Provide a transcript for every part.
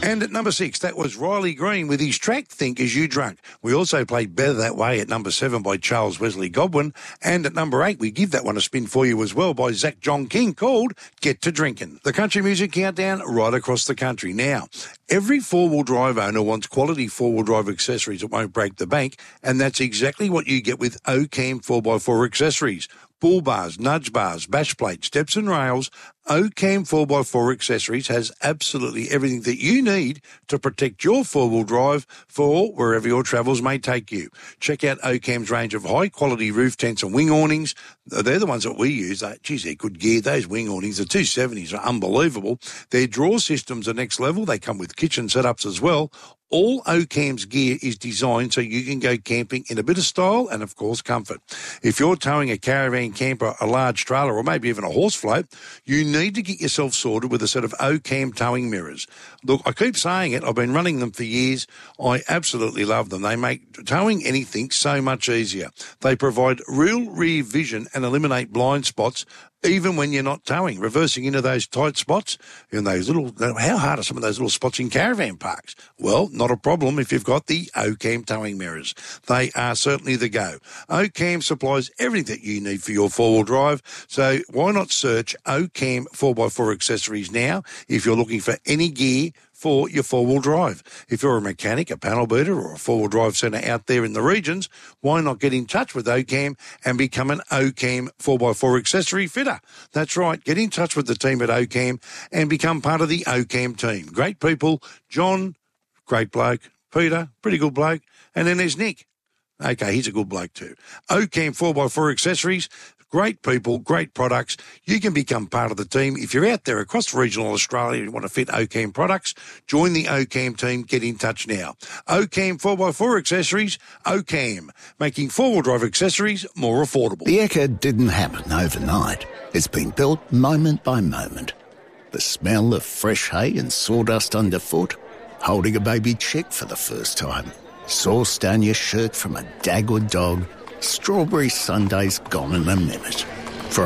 And at number 6, that was Riley Green with his track Think As You Drunk. We also played Better That Way at number 7 by Charles Wesley Godwin. And at number 8, we give that one a spin for you as well by Zach John King called Get to Drinkin'. The country music countdown right across the country. Now, every four-wheel drive owner wants quality four-wheel drive accessories that won't break the bank, and that's exactly what you get with Ocam 4x4 accessories. Bull bars, nudge bars, bash plates, steps and rails, Ocam 4x4 accessories has absolutely everything that you need to protect your four-wheel drive for wherever your travels may take you. Check out Ocam's range of high-quality roof tents and wing awnings. They're the ones that we use. Geez, they're good gear. Those wing awnings, the 270s, are unbelievable. Their drawer systems are next level. They come with kitchen setups as well. All Ocam's gear is designed so you can go camping in a bit of style and, of course, comfort. If you're towing a caravan, camper, a large trailer, or maybe even a horse float, you need to get yourself sorted with a set of Ocam towing mirrors. Look, I keep saying it. I've been running them for years. I absolutely love them. They make towing anything so much easier. They provide real rear vision and eliminate blind spots even when you're not towing, reversing into those tight spots in those little, how hard are some of those little spots in caravan parks? Well, not a problem if you've got the Ocam towing mirrors. They are certainly the go. Ocam supplies everything that you need for your four-wheel drive, so why not search Ocam 4x4 accessories now if you're looking for any gear for your four-wheel drive. If you're a mechanic, a panel beater, or a four-wheel drive centre out there in the regions, why not get in touch with Ocam and become an Ocam 4x4 accessory fitter? That's right, get in touch with the team at Ocam and become part of the Ocam team. Great people. John, great bloke. Peter, pretty good bloke. And then there's Nick. Okay, he's a good bloke too. Ocam 4x4 accessories. Great people, great products. You can become part of the team. If you're out there across regional Australia and you want to fit Ocam products, join the Ocam team. Get in touch now. Ocam 4x4 accessories, Ocam, making four-wheel drive accessories more affordable. The Ekka didn't happen overnight. It's been built moment by moment. The smell of fresh hay and sawdust underfoot, holding a baby chick for the first time, sauce down your shirt from a Dagwood dog, strawberry sundaes gone in a minute. For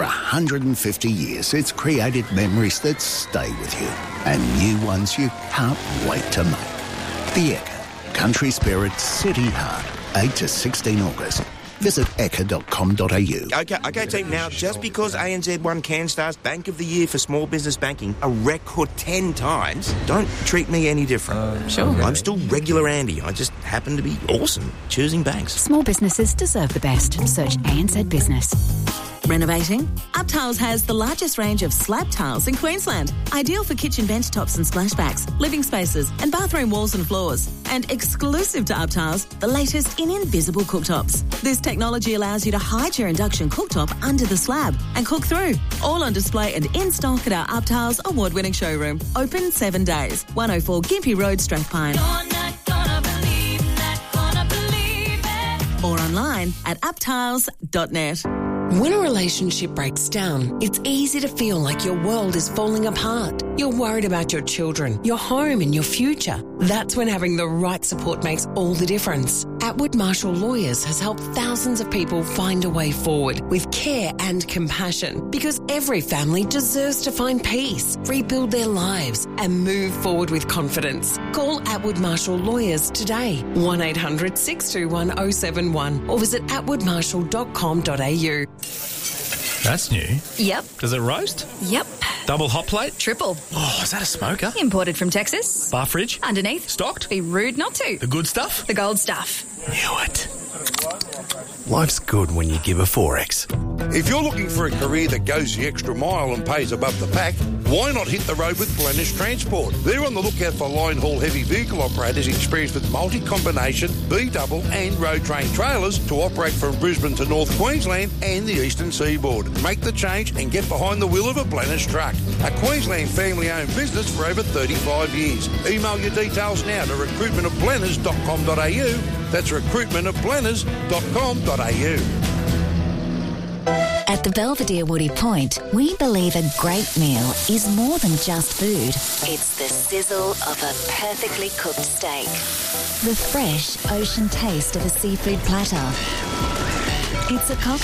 150 years, it's created memories that stay with you and new ones you can't wait to make. The Ekka, Country Spirit, City Heart, 8 to 16 August. Visit ekka.com.au. Okay, team. Now, just because ANZ won CanStar's Bank of the Year for small business banking a record 10 times, don't treat me any different. Sure. I'm still regular Andy. I just happen to be awesome choosing banks. Small businesses deserve the best. Search ANZ Business. Renovating? UpTiles has the largest range of slab tiles in Queensland. Ideal for kitchen benchtops and splashbacks, living spaces and bathroom walls and floors. And exclusive to UpTiles, the latest in invisible cooktops. This technology allows you to hide your induction cooktop under the slab and cook through. All on display and in stock at our UpTiles award-winning showroom. Open 7 days. 104 Gympie Road, Strathpine. Or online at uptiles.net. When a relationship breaks down, it's easy to feel like your world is falling apart. You're worried about your children, your home and your future. That's when having the right support makes all the difference. Atwood Marshall Lawyers has helped thousands of people find a way forward with care and compassion, because every family deserves to find peace, rebuild their lives and move forward with confidence. Call Atwood Marshall Lawyers today, 1800 621 071 or visit atwoodmarshall.com.au. That's new. Yep. Does it roast? Yep. Double hot plate? Triple. Oh, is that a smoker? Imported from Texas. Bar fridge? Underneath. Stocked? Be rude not to. The good stuff? The gold stuff. Knew it. Life's good when you give a 4X. If you're looking for a career that goes the extra mile and pays above the pack, why not hit the road with Blennish Transport? They're on the lookout for line haul heavy vehicle operators experienced with multi-combination, B-double and road train trailers to operate from Brisbane to North Queensland and the eastern seaboard. Make the change and get behind the wheel of a Blennish truck. A Queensland family-owned business for over 35 years. Email your details now to recruitmentofblenners.com.au. That's recruitmentofblenners.com.au. At the Belvedere Woody Point, we believe a great meal is more than just food. It's the sizzle of a perfectly cooked steak, the fresh ocean taste of a seafood platter. It's a cocktail